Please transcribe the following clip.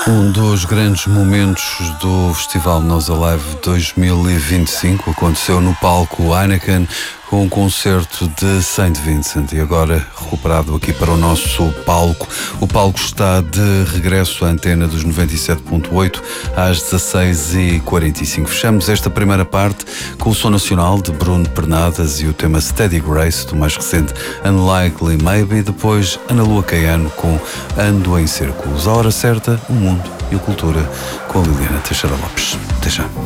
Um dos grandes momentos do Festival Nós Alive 2025 aconteceu no palco Heineken com um concerto de Saint Vincent e agora recuperado aqui para o nosso palco. O palco está de regresso à antena dos 97.8 às 16h45. Fechamos esta primeira parte com o som nacional de Bruno Pernadas e o tema Steady Grace do mais recente Unlikely Maybe, depois Ana Lua Caiano com Ando em Círculos. A hora certa, o mundo e a cultura com a Liliana Teixeira Lopes. Até já.